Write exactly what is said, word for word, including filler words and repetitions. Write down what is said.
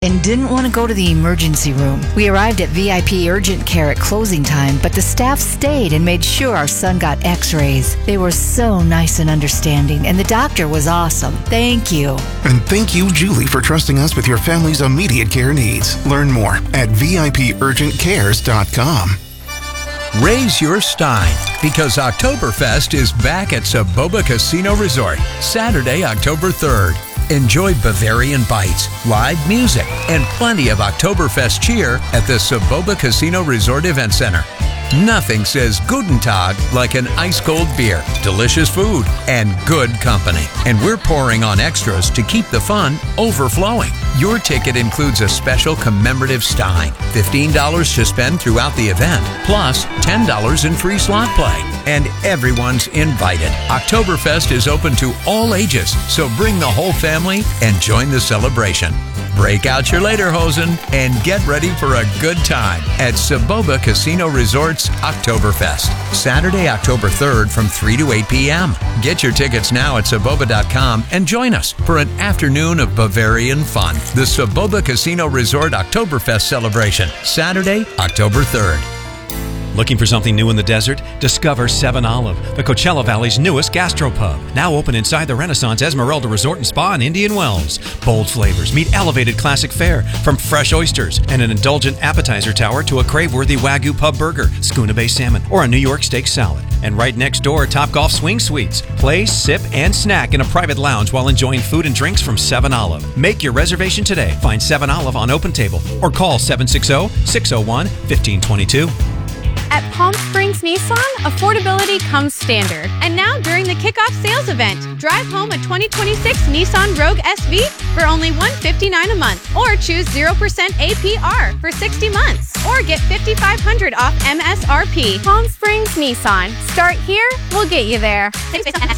and didn't want to go to the emergency room. We arrived at V I P Urgent Care at closing time, but the staff stayed and made sure our son got x-rays. They were so nice and understanding, and the doctor was awesome. Thank you. And thank you, Julie, for trusting us with your family's immediate care needs. Learn more at V I P urgent cares dot com. Raise your stein, because Oktoberfest is back at Soboba Casino Resort, Saturday, October third. Enjoy Bavarian bites, live music, and plenty of Oktoberfest cheer at the Soboba Casino Resort Event Center. Nothing says Guten Tag like an ice-cold beer, delicious food, and good company. And we're pouring on extras to keep the fun overflowing. Your ticket includes a special commemorative stein, fifteen dollars to spend throughout the event, plus ten dollars in free slot play. And everyone's invited. Oktoberfest is open to all ages, so bring the whole family and join the celebration. Break out your lederhosen and get ready for a good time at Soboba Casino Resort's Oktoberfest, Saturday, October third from three to eight p.m. Get your tickets now at Soboba dot com and join us for an afternoon of Bavarian fun. The Soboba Casino Resort Oktoberfest celebration, Saturday, October third. Looking for something new in the desert? Discover Seven Olive, the Coachella Valley's newest gastropub. Now open inside the Renaissance Esmeralda Resort and Spa in Indian Wells. Bold flavors meet elevated classic fare, from fresh oysters and an indulgent appetizer tower to a crave-worthy Wagyu pub burger, Schooner Bay salmon, or a New York steak salad. And right next door, Topgolf Swing Suites. Play, sip, and snack in a private lounge while enjoying food and drinks from Seven Olive. Make your reservation today. Find Seven Olive on OpenTable or call seven six zero, six zero one, one five two two. At Palm Springs Nissan, affordability comes standard. And now during the kickoff sales event, drive home a twenty twenty-six Nissan Rogue S V for only one hundred fifty-nine dollars a month, or choose zero percent A P R for sixty months, or get five thousand five hundred dollars off M S R P. Palm Springs Nissan. Start here, we'll get you there.